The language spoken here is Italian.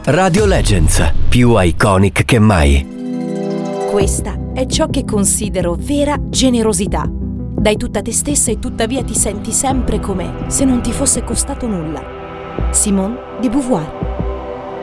Radio Legends, più iconic che mai. Questa è ciò che considero vera generosità. Dai tutta te stessa e tuttavia ti senti sempre come se non ti fosse costato nulla. Simone de Beauvoir.